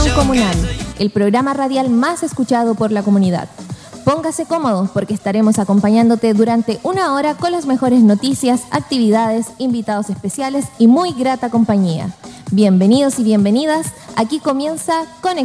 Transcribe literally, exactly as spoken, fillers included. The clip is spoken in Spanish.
Conexión Comunal, el programa radial más escuchado por la comunidad. Póngase cómodo porque estaremos acompañándote durante una hora con las mejores noticias, actividades, invitados especiales y muy grata compañía. Bienvenidos y bienvenidas, aquí comienza Conexión